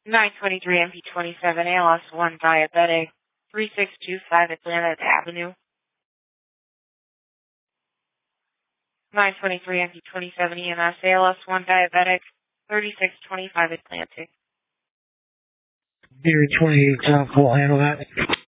923 MP27 ALS 1 diabetic, 3625 Atlanta Avenue. 923 MP27 EMS ALS 1 diabetic, 3625 Atlantic. Deer 28 South, we'll handle that.